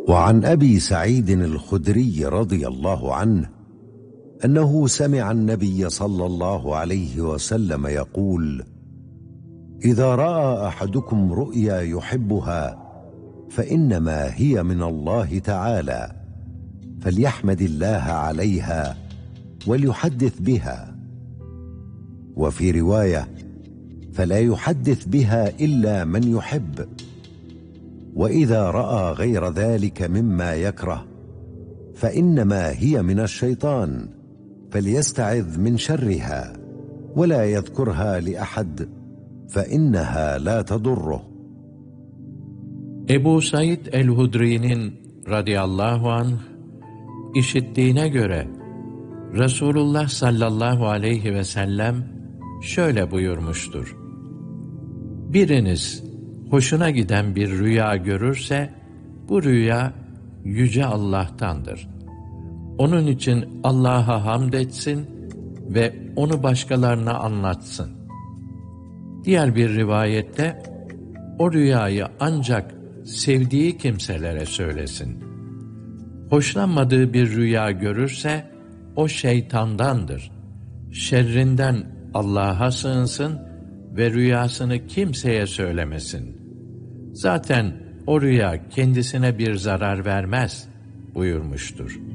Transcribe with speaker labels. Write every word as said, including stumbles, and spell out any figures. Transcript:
Speaker 1: وعن أبي سعيد الخدري رضي الله عنه أنه سمع النبي صلى الله عليه وسلم يقول: إذا رأى أحدكم رؤيا يحبها فإنما هي من الله تعالى، فليحمد الله عليها وليحدث بها. وفي رواية: فلا يحدث بها إلا من يحب. وإذا رأى غير ذلك مما يكره فإنما هي من الشيطان، فليستعذ من شرها ولا يذكرها لأحد فإنها لا تضره.
Speaker 2: Ebu Said el-Hudri'nin radıyallahu anh işittiğine göre Resulullah sallallahu aleyhi ve sellem şöyle buyurmuştur: Biriniz hoşuna giden bir rüya görürse, bu rüya Yüce Allah'tandır. Onun için Allah'a hamd etsin ve onu başkalarına anlatsın. Diğer bir rivayette, o rüyayı ancak sevdiği kimselere söylesin. Hoşlanmadığı bir rüya görürse, o şeytandandır. Şerrinden Allah'a sığınsın ve rüyasını kimseye söylemesin. Zaten o rüya kendisine bir zarar vermez buyurmuştur.